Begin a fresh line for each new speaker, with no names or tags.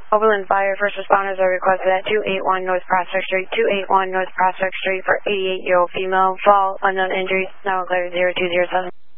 Oberlin Fire, first responders are requested at 281 North Prospect Street, 281 North Prospect Street for 88-year-old female. Fall, unknown injuries, now declared 0207.